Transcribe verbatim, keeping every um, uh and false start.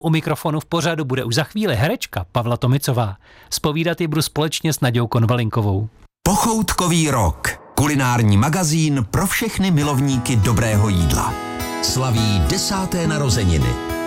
U mikrofonu v pořadu bude už za chvíli herečka Pavla Tomicová. Zpovídat ji budu společně s Naďou Konvalinkovou. Pochoutkový rok. Kulinární magazín pro všechny milovníky dobrého jídla. Slaví desáté narozeniny.